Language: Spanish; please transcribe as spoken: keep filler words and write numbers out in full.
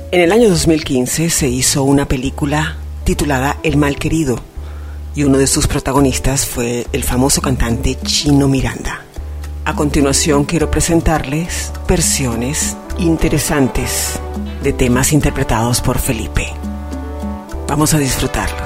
En el año dos mil quince se hizo una película titulada El Malquerido y uno de sus protagonistas fue el famoso cantante Chino Miranda. A continuación quiero presentarles versiones interesantes de temas interpretados por Felipe. Vamos a disfrutarlos.